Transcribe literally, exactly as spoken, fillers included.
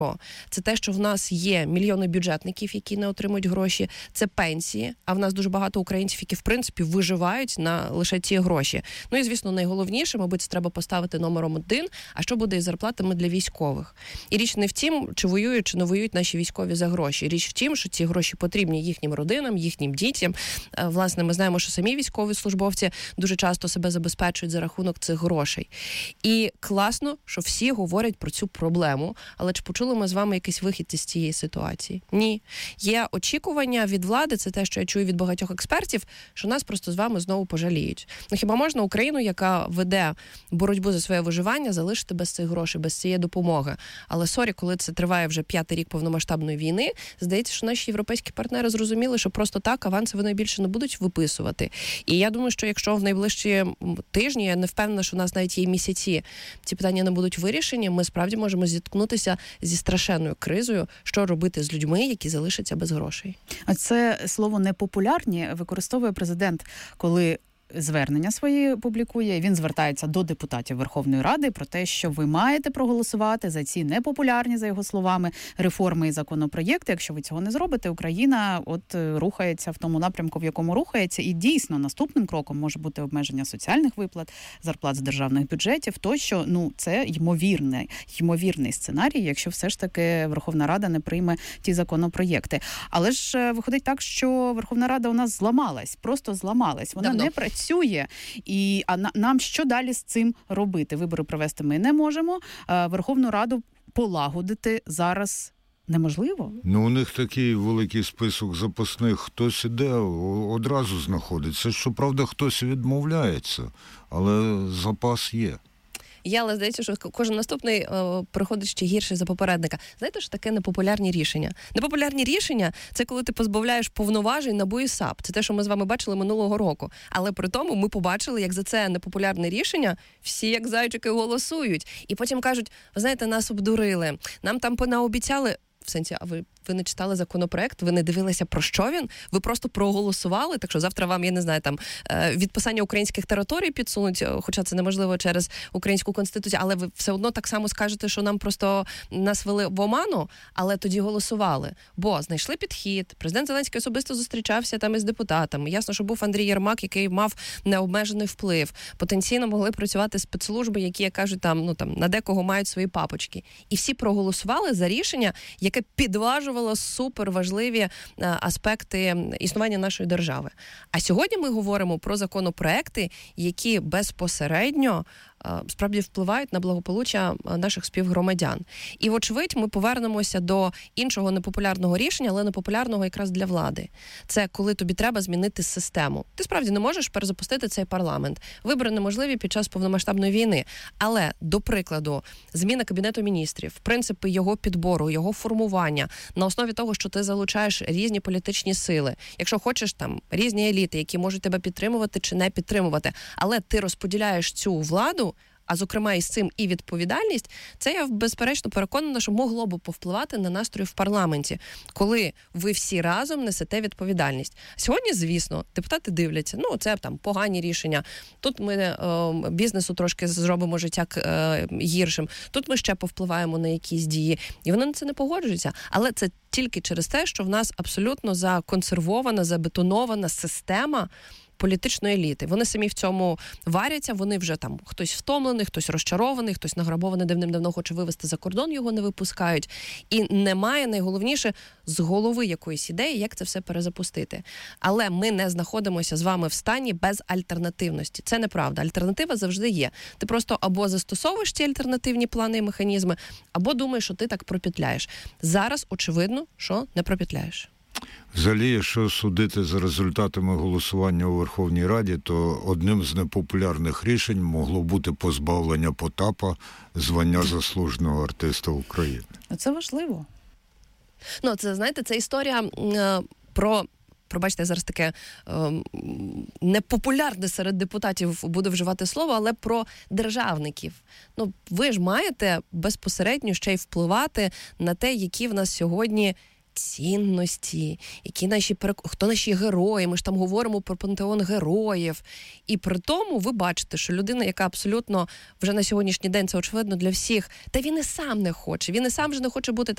Це те, що в нас є мільйони бюджетників, які не отримують гроші, це пенсії, а в нас дуже багато українців, які, в принципі, виживають на лише ці гроші. Ну і, звісно, найголовніше, мабуть, це треба поставити номером один, а що буде із зарплатами для військових. І річ не в тім, чи воюють, чи не воюють наші військові за гроші. Річ в тім, що ці гроші потрібні їхнім родинам, їхнім дітям. Власне, ми знаємо, що самі військові службовці дуже часто себе забезпечують за рахунок цих грошей. І класно, що всі говорять про цю проблему, але чи почули ми з вами якийсь вихід із цієї ситуації? Ні. Є очікування від влади, це те, що я чую від багатьох експертів, що нас просто з вами знову пожаліють. Ну хіба можна Україну, яка веде боротьбу за своє виживання, залишити без цих грошей, без цієї допомоги? Але, сорі, коли це триває вже п'ятий рік повномасштабної війни, здається, що наші європейські партнери зрозуміли, що просто так аванси вони більше не будуть виписувати. І я думаю, що якщо в найближчі тижні, я не впевнена, що у нас навіть є місяці, ці питання не будуть вирішені, ми справді можемо зіткнутися зі страшенною кризою, що робити з людьми, які залишаться без грошей. А це слово «непопулярні» використовує президент, коли звернення свої публікує. Він звертається до депутатів Верховної Ради про те, що ви маєте проголосувати за ці непопулярні, за його словами, реформи і законопроєкти. Якщо ви цього не зробите, Україна от рухається в тому напрямку, в якому рухається. І дійсно наступним кроком може бути обмеження соціальних виплат, зарплат з державних бюджетів, тощо, ну, це ймовірний, ймовірний сценарій, якщо все ж таки Верховна Рада не прийме ті законопроєкти. Але ж виходить так, що Верховна Рада у нас зламалась, просто зламалась. Вона Давно. не працює. І а нам що далі з цим робити? Вибори провести ми не можемо. Верховну Раду полагодити зараз неможливо? Ну, у них такий великий список запасних. Хтось іде, одразу знаходиться. Щоправда, хтось відмовляється, але запас є. Я, але здається, що кожен наступний о, приходить ще гірше за попередника. Знаєте, що таке непопулярні рішення? Непопулярні рішення – це коли ти позбавляєш повноважень НАБУ і САП. Це те, що ми з вами бачили минулого року. Але при тому ми побачили, як за це непопулярне рішення всі, як зайчики, голосують. І потім кажуть, ви знаєте, нас обдурили, нам там понаобіцяли. В сенсі, а ви, ви не читали законопроект, ви не дивилися, про що він? Ви просто проголосували, так що завтра вам, я не знаю, там, відписання українських територій підсунуть, хоча це неможливо через українську конституцію, але ви все одно так само скажете, що нам просто нас вели в оману, але тоді голосували. Бо знайшли підхід, президент Зеленський особисто зустрічався там із депутатами. Ясно, що був Андрій Єрмак, який мав необмежений вплив. Потенційно могли працювати спецслужби, які, як кажуть, там, ну, там, на декого мають свої папочки. І всі проголосували за рішення, яке підважувало суперважливі аспекти існування нашої держави. А сьогодні ми говоримо про законопроекти, які безпосередньо справді впливають на благополуччя наших співгромадян. І, вочевидь, ми повернемося до іншого непопулярного рішення, але непопулярного якраз для влади. Це коли тобі треба змінити систему. Ти справді не можеш перезапустити цей парламент. Вибори неможливі під час повномасштабної війни. Але, до прикладу, зміна Кабінету міністрів, принципи його підбору, його формування, на основі того, що ти залучаєш різні політичні сили. Якщо хочеш, там, різні еліти, які можуть тебе підтримувати чи не підтримувати, але ти розподіляєш цю владу, а зокрема із цим і відповідальність, це я безперечно переконана, що могло б повпливати на настрої в парламенті, коли ви всі разом несете відповідальність. Сьогодні, звісно, депутати дивляться, ну, це там погані рішення, тут ми е, бізнесу трошки зробимо життя е, гіршим, тут ми ще повпливаємо на якісь дії, і вони на це не погоджуються. Але це тільки через те, що в нас абсолютно законсервована, забетонована система політичної еліти. Вони самі в цьому варяться, вони вже там хтось втомлений, хтось розчарований, хтось награбований давним-давно хоче вивезти за кордон, його не випускають. І немає, найголовніше, з голови якоїсь ідеї, як це все перезапустити. Але ми не знаходимося з вами в стані без альтернативності. Це неправда. Альтернатива завжди є. Ти просто або застосовуєш ці альтернативні плани і механізми, або думаєш, що ти так пропетляєш. Зараз, очевидно, що не пропетляєш. Взагалі, якщо судити за результатами голосування у Верховній Раді, то одним з непопулярних рішень могло бути позбавлення Потапа звання заслуженого артиста України. Це важливо. Ну, це, знаєте, це історія е, про... Пробачте, я зараз таке е, непопулярне серед депутатів буду вживати слово, але про державників. Ну, ви ж маєте безпосередньо ще й впливати на те, які в нас сьогодні цінності, які наші, хто наші герої, ми ж там говоримо про пантеон героїв. І при тому ви бачите, що людина, яка абсолютно вже на сьогоднішній день, це очевидно для всіх, та він і сам не хоче, він і сам же не хоче бути там